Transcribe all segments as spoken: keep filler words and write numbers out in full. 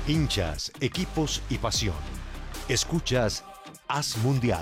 Hinchas, equipos y pasión. Escuchas Haz Mundial.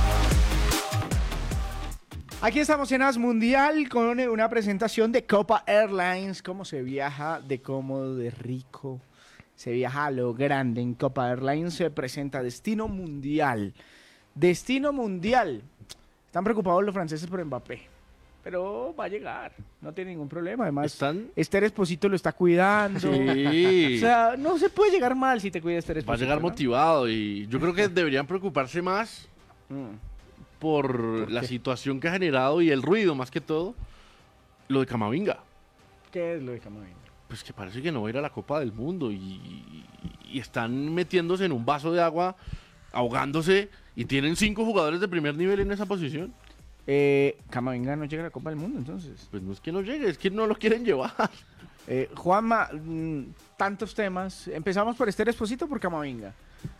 Aquí estamos en Haz Mundial con una presentación de Copa Airlines. Cómo se viaja de cómodo, de rico. Se viaja a lo grande en Copa Airlines. Se presenta Destino Mundial. Destino Mundial. Están preocupados los franceses por Mbappé. Pero va a llegar, no tiene ningún problema. Además, ¿Están? Esther Esposito lo está cuidando. Sí. O sea, no se puede llegar mal si te cuida Esther Esposito. Va a llegar ¿no? motivado y yo creo que deberían preocuparse más Mm. por, ¿Por la qué? situación que ha generado y el ruido, más que todo, lo de Camavinga. ¿Qué es lo de Camavinga? Pues que parece que no va a ir a la Copa del Mundo y, y están metiéndose en un vaso de agua, ahogándose y tienen cinco jugadores de primer nivel en esa posición. Eh, Camavinga no llega a la Copa del Mundo, entonces. Pues no es que no llegue, es que no lo quieren llevar. Eh, Juanma, mm, tantos temas. Empezamos por Esther Esposito o por Camavinga.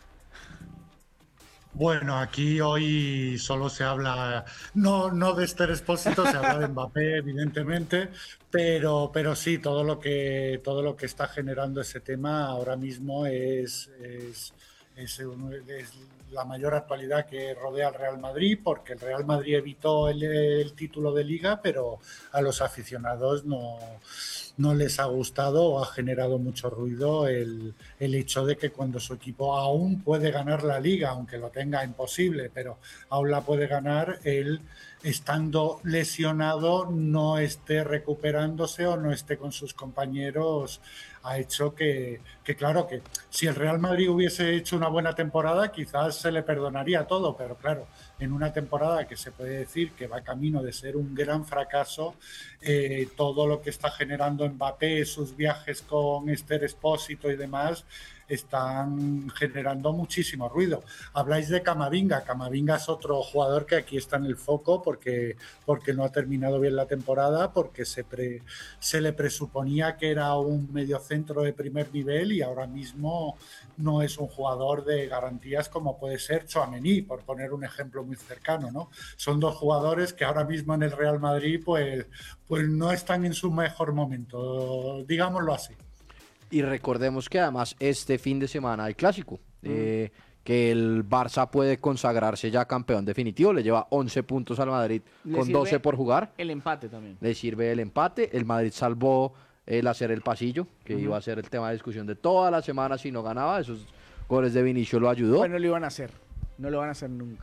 Bueno, aquí hoy solo se habla, no, no de Esther Expósito, se habla de Mbappé, evidentemente, pero, pero sí, todo lo que, todo lo que está generando ese tema ahora mismo es, es, es, un- es la mayor actualidad que rodea al Real Madrid, porque el Real Madrid evitó el, el título de Liga, pero a los aficionados no, no les ha gustado o ha generado mucho ruido el, el hecho de que cuando su equipo aún puede ganar la Liga, aunque lo tenga imposible, pero aún la puede ganar, él estando lesionado no esté recuperándose o no esté con sus compañeros, ha hecho que, que, claro, que si el Real Madrid hubiese hecho una buena temporada quizás se le perdonaría todo, pero claro, en una temporada que se puede decir que va camino de ser un gran fracaso, eh, todo lo que está generando Mbappé, sus viajes con Esther Expósito y demás, están generando muchísimo ruido. Habláis de Camavinga. Camavinga es otro jugador que aquí está en el foco porque, porque no ha terminado bien la temporada, porque se, pre, se le presuponía que era un mediocentro de primer nivel y ahora mismo no es un jugador de garantías como puede ser Tchouaméni, por poner un ejemplo muy cercano, ¿no? Son dos jugadores que ahora mismo en el Real Madrid pues, pues no están en su mejor momento, digámoslo así. Y recordemos que además este fin de semana hay clásico, mm. eh, que el Barça puede consagrarse ya campeón definitivo, le lleva once puntos al Madrid Le con sirve doce por jugar. El empate también. Le sirve el empate, el Madrid salvó el hacer el pasillo, que uh-huh. iba a ser el tema de discusión de toda la semana si no ganaba, esos goles de Vinicius lo ayudó. Bueno, lo iban a hacer, no lo van a hacer nunca.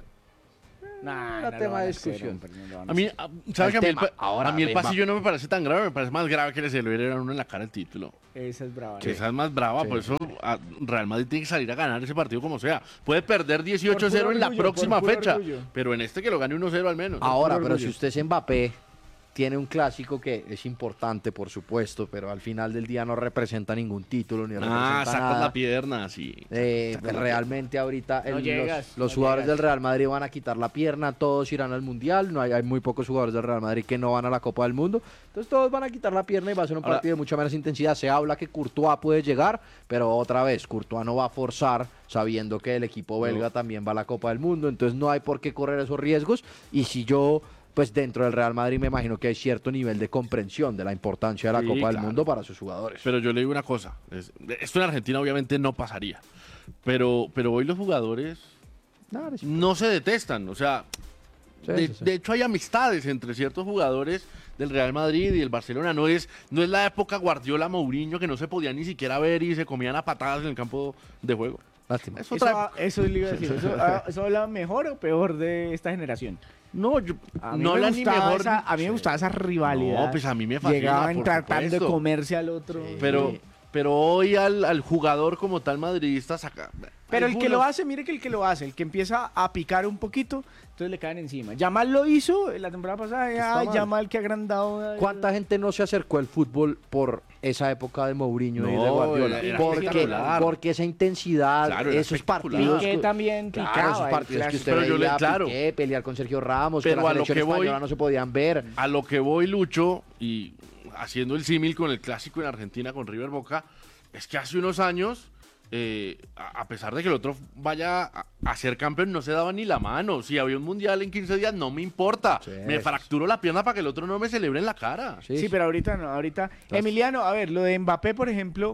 Nah, no tema de discusión. Hacer, no a, a mí, ¿sabes que a mí, el, ahora a mí el pasillo no me parece tan grave, me parece más grave que le se le hubiera uno en la cara el título. Esa es brava. Que esa es más brava, sí, por eso a Real Madrid tiene que salir a ganar ese partido como sea. Puede perder dieciocho cero en la orgullo, próxima fecha, orgullo. Pero en este que lo gane uno cero al menos. Ahora, pero si usted es Mbappé, tiene un clásico que es importante, por supuesto, pero al final del día no representa ningún título ni representa ah, sacas nada. la pierna, sí. Eh, realmente ahorita no el, llegas, los, los no jugadores llegas. del Real Madrid van a quitar la pierna, todos irán al Mundial, no hay, hay muy pocos jugadores del Real Madrid que no van a la Copa del Mundo, entonces todos van a quitar la pierna y va a ser un Ahora, partido de mucha menos intensidad. Se habla que Courtois puede llegar, pero otra vez, Courtois no va a forzar sabiendo que el equipo belga no. también va a la Copa del Mundo, entonces no hay por qué correr esos riesgos. Y si yo... pues dentro del Real Madrid me imagino que hay cierto nivel de comprensión de la importancia de la sí, Copa claro. del Mundo para sus jugadores. Pero yo le digo una cosa, es, esto en Argentina obviamente no pasaría, pero, pero hoy los jugadores no, no se detestan, o sea, sí, de, sí, sí. de hecho hay amistades entre ciertos jugadores del Real Madrid y el Barcelona, no es, no es la época Guardiola, Mourinho, que no se podían ni siquiera ver y se comían a patadas en el campo de juego. Lástima. Eso, otra... eso, eso, decir. eso, eso habla mejor o peor de esta generación. No, yo, a mí no me la gustaba ni mejor. Esa, a mí me gustaba esa rivalidad. No, pues a mí me fascina. Llegaban tratando supuesto. de comerse al otro. Sí. Pero, pero hoy al, al jugador como tal madridista saca. Pero el que lo hace, mire que el que lo hace, el que empieza a picar un poquito, entonces le caen encima. Yamal lo hizo la temporada pasada, ay, Yamal que agrandado. ¿Cuánta gente no se acercó al fútbol por esa época de Mourinho no, y de Guardiola? Era porque, porque esa intensidad, claro, esos partidos. Piqué también picaba. Claro, esos partidos que usted pero veía, yo le, claro, Piqué, pelear con Sergio Ramos, pero que la a selección lo que española voy, no se podían ver. A lo que voy, Lucho, y haciendo el símil con el clásico en Argentina con River Boca, es que hace unos años... Eh, a pesar de que el otro vaya a, a ser campeón, no se daba ni la mano. Si había un mundial en quince días, no me importa. Sí, me fracturo la pierna para que el otro no me celebre en la cara. Sí, sí pero ahorita no. Ahorita, Entonces, Emiliano, a ver, lo de Mbappé, por ejemplo,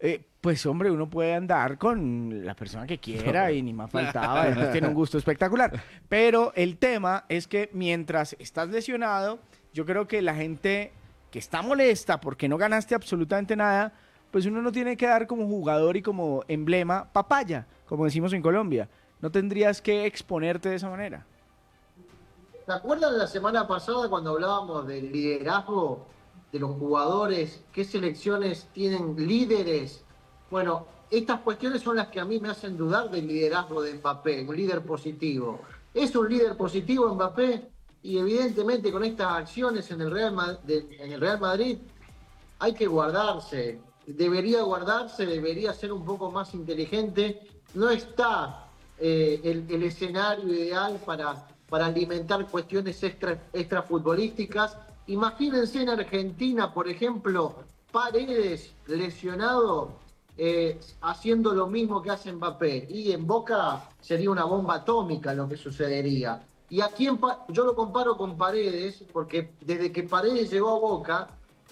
Eh, pues hombre, uno puede andar con la persona que quiera y ni más faltaba, además tiene un gusto espectacular. Pero el tema es que mientras estás lesionado, yo creo que la gente que está molesta porque no ganaste absolutamente nada, pues uno no tiene que dar como jugador y como emblema papaya, como decimos en Colombia. No tendrías que exponerte de esa manera. ¿Te acuerdas la semana pasada cuando hablábamos del liderazgo de los jugadores? ¿Qué selecciones tienen líderes? Bueno, estas cuestiones son las que a mí me hacen dudar del liderazgo de Mbappé, un líder positivo. ¿Es un líder positivo Mbappé? Y evidentemente con estas acciones en el Real Madrid, en el Real Madrid hay que guardarse. Debería guardarse, debería ser un poco más inteligente. No está eh, el, el escenario ideal para... para alimentar cuestiones extra, extra futbolísticas. Imagínense en Argentina, por ejemplo, Paredes lesionado, eh, haciendo lo mismo que hace Mbappé. Y en Boca sería una bomba atómica lo que sucedería. Y aquí en pa yo lo comparo con Paredes, porque desde que Paredes llegó a Boca,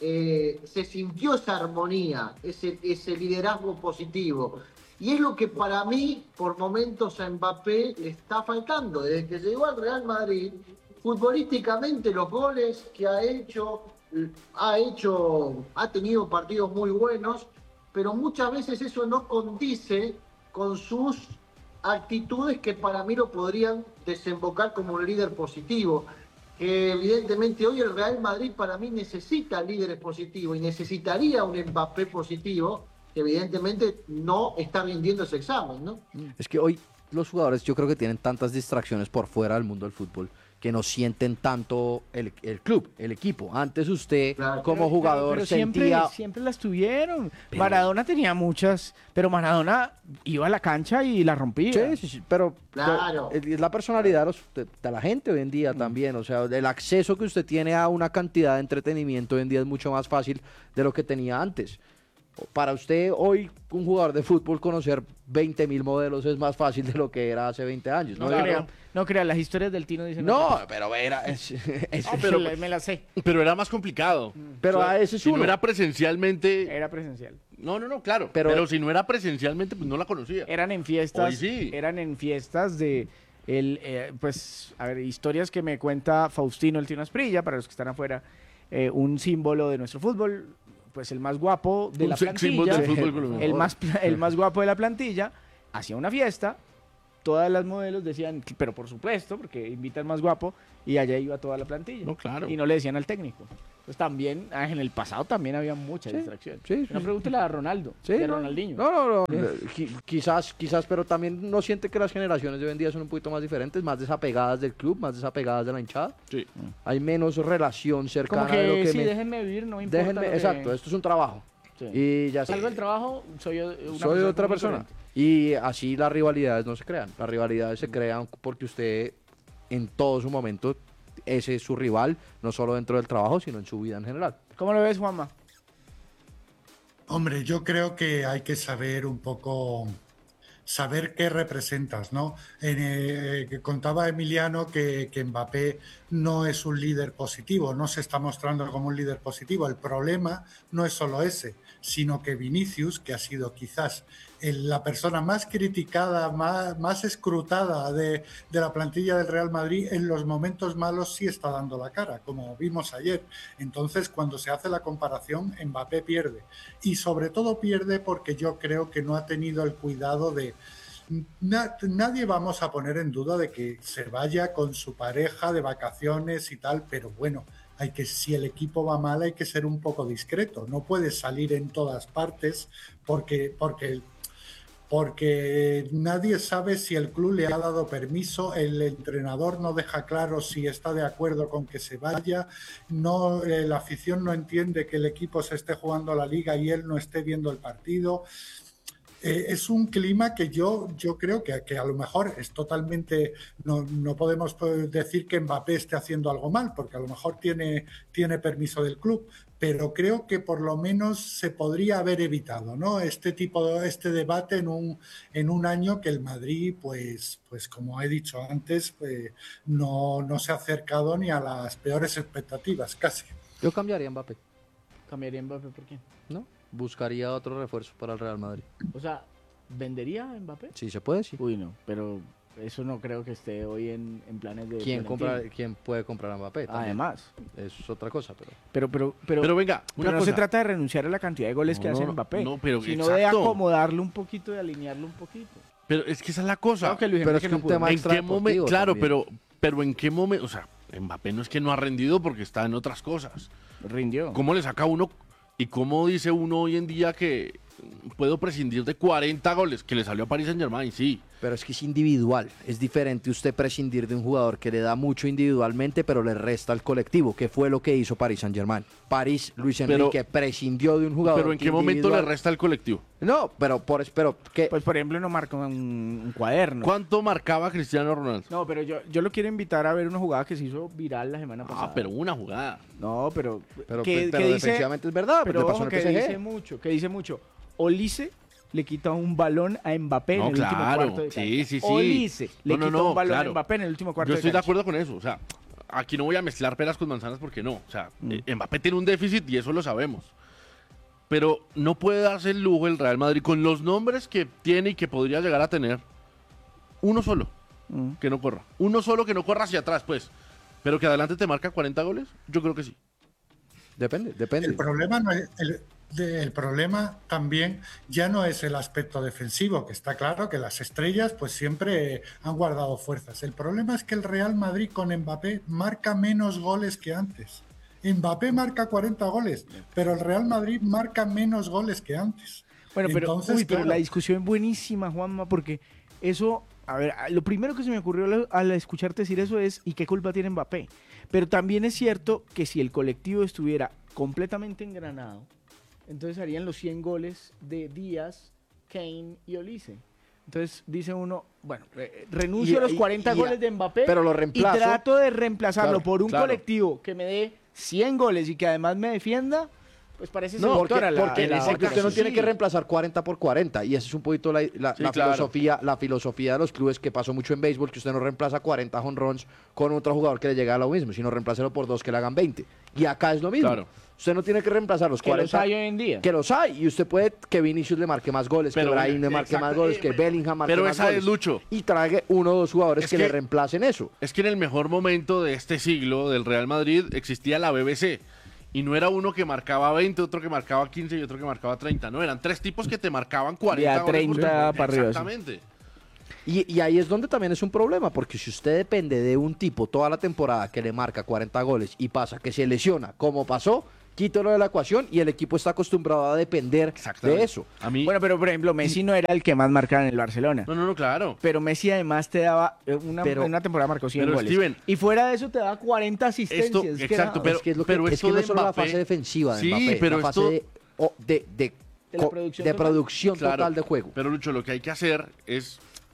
eh, se sintió esa armonía, ese, ese liderazgo positivo. Y es lo que para mí, por momentos, a Mbappé le está faltando. Desde que llegó al Real Madrid, futbolísticamente los goles que ha hecho, ha hecho, ha tenido partidos muy buenos, pero muchas veces eso no condice con sus actitudes que para mí lo podrían desembocar como un líder positivo. Que evidentemente hoy el Real Madrid para mí necesita líderes positivos y necesitaría un Mbappé positivo, que evidentemente no está rindiendo ese examen, ¿no? Es que hoy los jugadores yo creo que tienen tantas distracciones por fuera del mundo del fútbol que no sienten tanto el, el club, el equipo. Antes usted Claro. como jugador pero sentía... siempre, siempre las tuvieron. Pero- Maradona tenía muchas, pero Maradona iba a la cancha y la rompía. Sí, sí, sí, pero Claro. pero es la personalidad de, los- de- de la gente hoy en día también, o sea, el acceso que usted tiene a una cantidad de entretenimiento hoy en día es mucho más fácil de lo que tenía antes. Para usted hoy, un jugador de fútbol, conocer veinte mil modelos es más fácil de lo que era hace veinte años. No, ¿no? crea, no crea, las historias del Tino dicen... No, pero era... es- es- Ah, pero- pero me la sé. Pero era más complicado. pero O sea, a ese es si no uno. era presencialmente... Era presencial. No, no, no, claro. Pero- Pero, si no era presencialmente, pues no la conocía. Eran en fiestas, Hoy sí. eran en fiestas de el, eh, pues, a ver, historias que me cuenta Faustino el Tino Asprilla, para los que están afuera, eh, un símbolo de nuestro fútbol, pues el más guapo de Un la sex symbol plantilla, del fútbol colombiano. el más, el más guapo de la plantilla, hacía una fiesta, todas las modelos decían, pero por supuesto, porque invita al más guapo, y allá iba toda la plantilla. No, claro. Y no le decían al técnico. Pues también, ah, en el pasado también había mucha Sí, distracción. sí, sí, No, sí. pregúntele a Ronaldo, Sí, y a no, Ronaldinho. No, no, no. Qui- Quizás, quizás, pero también no siente que las generaciones de hoy en día son un poquito más diferentes, más desapegadas del club, más desapegadas de la hinchada. Sí. Hay menos relación cercana Como que, de lo que sí, me... déjenme vivir, no me importa. Déjenme, lo que- exacto, esto es un trabajo. Sí. Y ya Salgo del trabajo, soy una soy otra común y persona. corriente. Y así las rivalidades no se crean. Las rivalidades se crean porque usted en todo su momento ese es su rival, no solo dentro del trabajo, sino en su vida en general. ¿Cómo lo ves, Juanma? Hombre, yo creo que hay que saber un poco, saber qué representas, ¿no? En, eh, que contaba Emiliano que, que Mbappé no es un líder positivo, no se está mostrando como un líder positivo. El problema no es solo ese, sino que Vinicius, que ha sido quizás el- la persona más criticada, más, más escrutada de, de la plantilla del Real Madrid, en los momentos malos sí está dando la cara, como vimos ayer. Entonces, cuando se hace la comparación, Mbappé pierde. Y sobre todo pierde porque yo creo que no ha tenido el cuidado de... Na- nadie vamos a poner en duda de que se vaya con su pareja de vacaciones y tal, pero bueno, hay que, si el equipo va mal hay que ser un poco discreto, no puedes salir en todas partes porque, porque, porque nadie sabe si el club le ha dado permiso, el entrenador no deja claro si está de acuerdo con que se vaya, no, eh, la afición no entiende que el equipo se esté jugando la liga y él no esté viendo el partido. Eh, es un clima que yo, yo creo que, que a lo mejor es totalmente, no, no podemos decir que Mbappé esté haciendo algo mal, porque a lo mejor tiene, tiene permiso del club, pero creo que por lo menos se podría haber evitado, ¿no? Este tipo de, este debate en un, en un año que el Madrid, pues, pues como he dicho antes, pues, no, no se ha acercado ni a las peores expectativas, casi. Yo cambiaría a Mbappé, Cambiaría Mbappé, ¿por qué? ¿no? Buscaría otro refuerzo para el Real Madrid. O sea, ¿vendería a Mbappé? Sí, se puede, sí. Uy, no, pero eso no creo que esté hoy en, en planes de... ¿Quién, compra, Florentino. ¿Quién puede comprar a Mbappé? También. Además. Eso es otra cosa, pero... Pero, pero, pero, Pero venga, pero una no cosa. se trata de renunciar a la cantidad de goles No, que no, hace no, Mbappé, no, pero sino de exacto. acomodarlo un poquito, de alinearlo un poquito. Pero es que esa es la cosa. Claro que Luis pero Enrique es que no un pudo. tema ¿En extra qué momento? deportivo Claro, también. pero, pero ¿en qué momento? O sea, Mbappé no es que no ha rendido porque está en otras cosas. Rindió. ¿Cómo le saca uno y cómo dice uno hoy en día que puedo prescindir de cuarenta goles que le salió a Paris Saint-Germain? Sí. Pero es que es individual. Es diferente usted prescindir de un jugador que le da mucho individualmente, pero le resta al colectivo, que fue lo que hizo Paris Saint-Germain. París, Luis Pero- Enrique, prescindió de un jugador. Pero ¿en que qué momento le individual- resta el colectivo? No, pero por pero que Pues, por ejemplo, no marcó un, un cuaderno. ¿Cuánto marcaba Cristiano Ronaldo? No, pero yo, yo lo quiero invitar a ver una jugada que se hizo viral la semana pasada. Ah, pero una jugada. No, pero... pero, que, pero que dice, defensivamente es verdad, pero pero pasó ojo, en que el P S G. dice mucho, que dice mucho. Olise le quita un balón a Mbappé No, en el claro, último cuarto de sí, cancha. sí, sí. Olise le No, no, quita no, un balón claro. a Mbappé en el último cuarto Yo estoy de cancha. acuerdo con eso. O sea, aquí no voy a mezclar peras con manzanas porque no. O sea, Mm. eh, Mbappé tiene un déficit y eso lo sabemos. Pero no puede darse el lujo el Real Madrid con los nombres que tiene y que podría llegar a tener. Uno solo Mm. que no corra. Uno solo que no corra hacia atrás, pues. Pero que adelante te marca cuarenta goles. Yo creo que sí. Depende, depende. El problema, no es- el, de- el problema también ya no es el aspecto defensivo, que está claro que las estrellas pues siempre han guardado fuerzas. El problema es que el Real Madrid con Mbappé marca menos goles que antes. Mbappé marca cuarenta goles, pero el Real Madrid marca menos goles que antes. Bueno, pero, Entonces, uy, pero claro, la discusión es buenísima, Juanma, porque eso, a ver, lo primero que se me ocurrió al, al escucharte decir eso es, ¿y qué culpa tiene Mbappé? Pero también es cierto que si el colectivo estuviera completamente engranado, entonces harían los cien goles de Díaz, Kane y Olise. Entonces dice uno, bueno, re- renuncio Y- a los y- cuarenta y- goles de Mbappé pero lo y reemplazo. trato de reemplazarlo Claro, por un claro. colectivo que me dé cien goles y que además me defienda, pues parece No, porque, seductora la- porque, la- porque usted no sí. tiene que reemplazar cuarenta por cuarenta y esa es un poquito la, la- Sí, la claro. filosofía la filosofía de los clubes que pasó mucho en béisbol, que usted no reemplaza cuarenta jonrones con otro jugador que le llega a lo mismo, sino reemplácelo por dos que le hagan veinte. Y acá es lo mismo. Claro. Usted no tiene que reemplazar los que los cuarenta hay hoy en día. que los hay y usted puede que Vinicius le marque más goles, Pero, que Brahim le marque exacto, más goles, eh, que Bellingham marque pero más esa goles. es, Lucho. Y trague uno o dos jugadores Es que, que- le reemplacen eso. Es que en el mejor momento de este siglo del Real Madrid existía la B B C. Y no era uno que marcaba veinte, otro que marcaba quince y otro que marcaba treinta. No, eran tres tipos que te marcaban cuarenta. De a goles por treinta temporada. para arriba, sí. Exactamente. Y, y ahí es donde también es un problema, porque si usted depende de un tipo toda la temporada que le marca cuarenta goles y pasa que se lesiona, como pasó, quítalo de la ecuación y el equipo está acostumbrado a depender Exactamente. de eso. A mí. Bueno, pero por ejemplo, Messi no era el que más marcaba en el Barcelona. no, no, no, claro. Pero Messi además te daba, eh, una, Pero- en una temporada marcó cien pero, goles. Steven, y fuera de eso te daba cuarenta asistencias. esto- es que exacto, era- pero- es que es lo que, pero es esto que no de es solo la Mbappé- fase defensiva de Sí, Mbappé, pero la fase esto- de, o- de, de, De la co- producción de total. producción Claro, total de juego. Pero Lucho, lo que hay que hacer es,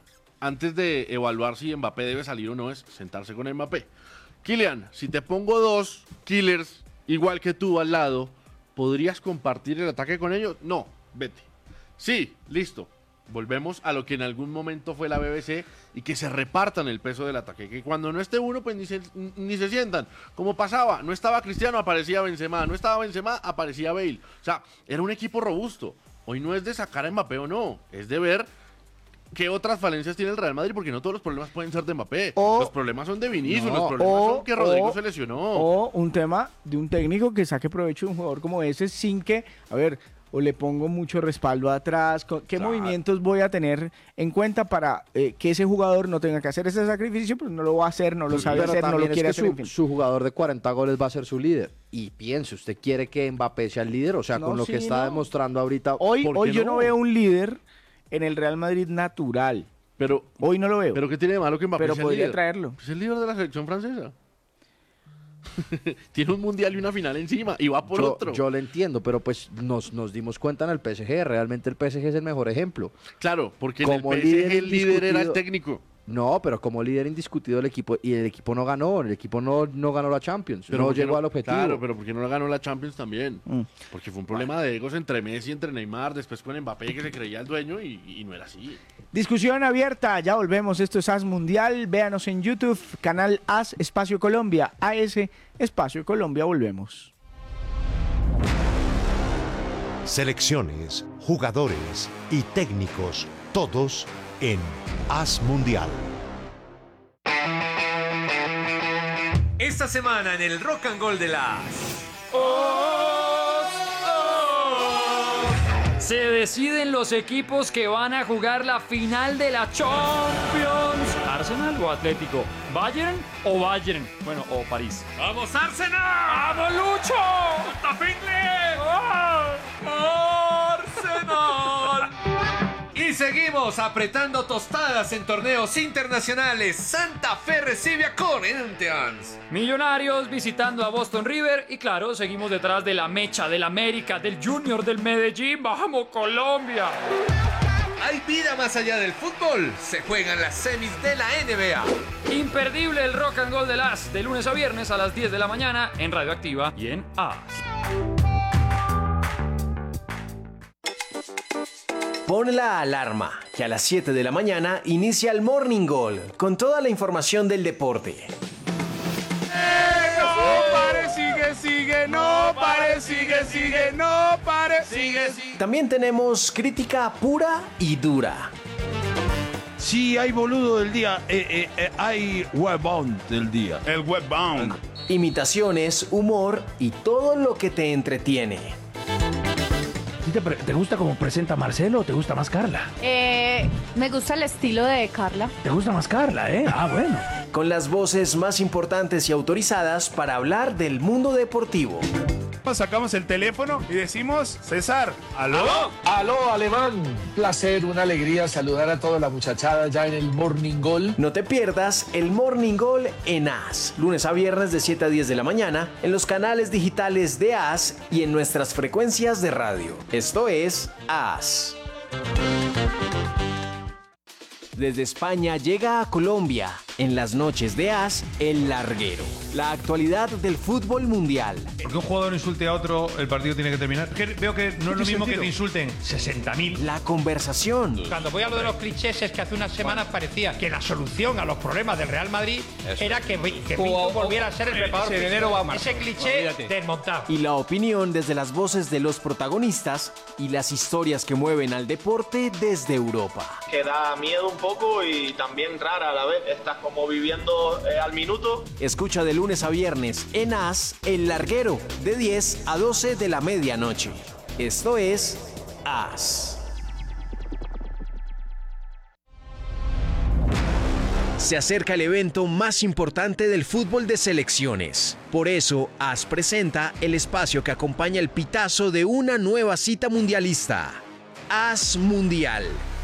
antes de evaluar si Mbappé debe salir o no, es sentarse con Mbappé. Kylian, si te pongo dos killers igual que tú al lado, ¿podrías compartir el ataque con ellos? No, vete. Sí, listo. Volvemos a lo que en algún momento fue la B B C y que se repartan el peso del ataque. Que cuando no esté uno, pues ni se, ni se sientan. Como pasaba, no estaba Cristiano, aparecía Benzema. No estaba Benzema, aparecía Bale. O sea, era un equipo robusto. Hoy no es de sacar a Mbappé o no, es de ver qué otras falencias tiene el Real Madrid, porque no todos los problemas pueden ser de Mbappé. O- los problemas son de Vinicius, No, los problemas o- son que Rodrigo o- se lesionó. O un tema de un técnico que saque provecho de un jugador como ese sin que, a ver, o le pongo mucho respaldo atrás, co- qué Claro. movimientos voy a tener en cuenta para eh, que ese jugador no tenga que hacer ese sacrificio, pero no lo va a hacer, no lo sabe Pero hacer, no lo también es quiere que hacer. su, en fin. su jugador de cuarenta goles va a ser su líder. Y piense, ¿usted quiere que Mbappé sea el líder? O sea, No, con lo sí, que está no. demostrando ahorita. Hoy, ¿por qué hoy yo no veo un líder en el Real Madrid natural. Pero, Hoy no lo veo. pero ¿qué tiene de malo que Mbappé Pero sea el podría líder? traerlo. Es el líder de la selección francesa. Tiene un mundial y una final encima y va por yo, otro. yo le entiendo, pero pues nos, nos dimos cuenta en el P S G. Realmente el P S G es el mejor ejemplo. Claro, porque en Como el P S G líder el líder era el indiscutido. técnico. No, pero como líder indiscutido del equipo, y el equipo no ganó, el equipo no, no ganó la Champions, Pero no ¿por qué llegó al objetivo. Claro, pero porque no la ganó la Champions también. Mm. Porque fue un problema de egos entre Messi, entre Neymar, después con Mbappé que se creía el dueño y, y no era así. Discusión abierta, ya volvemos. Esto es A S Mundial. Véanos en YouTube, canal A S Espacio Colombia, A S Espacio Colombia. Volvemos. Selecciones, jugadores y técnicos, todos en As Mundial. Esta semana en el Rock and Roll de las... Se deciden los equipos que van a jugar la final de la Champions. ¿Arsenal o Atlético? ¿Bayern o Bayern? Bueno, o París. ¡Vamos, Arsenal! ¡Vamos, Lucho! ¡Puta Finley! ¡Oh! ¡Arsenal! Y seguimos apretando tostadas en torneos internacionales. Santa Fe recibe a Corinthians. Millonarios visitando a Boston River. Y claro, seguimos detrás de la mecha del América, del Junior del Medellín. ¡Vamos, Colombia! ¿Hay vida más allá del fútbol? Se juegan las semis de la N B A. Imperdible el Rock and Roll de las, de lunes a viernes a las diez de la mañana en Radioactiva y en A S. Pon la alarma, que a las siete de la mañana inicia el Morning Goal, con toda la información del deporte. ¡Eh, no pare, sigue, sigue, no pare, sigue, sigue, no pare, sigue, sigue! También tenemos crítica pura y dura. Sí, hay boludo del día, eh, eh, eh, hay webbound del día. El webbound. Imitaciones, humor y todo lo que te entretiene. ¿Te, ¿Te gusta cómo presenta Marcelo o te gusta más Carla? Eh, me gusta el estilo de Carla. ¿Te gusta más Carla, eh? Ah, bueno. Con las voces más importantes y autorizadas para hablar del mundo deportivo. Sacamos el teléfono y decimos, César, ¿aló? ¿Aló? Aló, Alemán. Placer, una alegría saludar a toda la muchachada ya en el Morning Goal. No te pierdas el Morning Goal en A S, lunes a viernes de siete a diez de la mañana, en los canales digitales de A S y en nuestras frecuencias de radio. Esto es A S. Desde España llega a Colombia, en las noches de A S, El Larguero. La actualidad del fútbol mundial. Porque un jugador insulte a otro, el partido tiene que terminar. Que veo que no es lo mismo que te insulten sesenta mil. La conversación. Cuando voy a lo de los clichés es que hace unas semanas parecía que la solución a los problemas del Real Madrid Eso. era que, que Pinto volviera a ser el preparador. Ese dinero va a Ese cliché Olvídate. desmontado. Y la opinión desde las voces de los protagonistas y las historias que mueven al deporte desde Europa. Que da miedo un poco y también rara a la vez. Estás como viviendo eh, al minuto. Escucha de lunes a viernes en A S, El Larguero, de diez a doce de la medianoche. Esto es A S. Se acerca el evento más importante del fútbol de selecciones. Por eso, A S presenta el espacio que acompaña el pitazo de una nueva cita mundialista. A S Mundial.